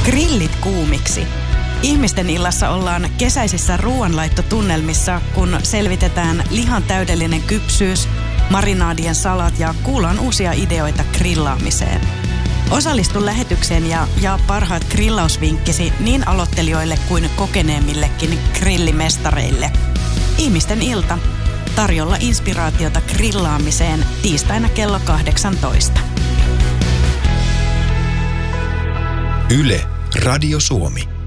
Grillit kuumiksi. Ihmisten illassa ollaan kesäisissä ruoanlaittotunnelmissa, kun selvitetään lihan täydellinen kypsyys, marinaadien salat ja kuullaan uusia ideoita grillaamiseen. Osallistu lähetykseen ja jaa parhaat grillausvinkkisi niin aloittelijoille kuin kokeneemmillekin grillimestareille. Ihmisten ilta. Tarjolla inspiraatiota grillaamiseen tiistaina kello 18. Yle, Radio Suomi.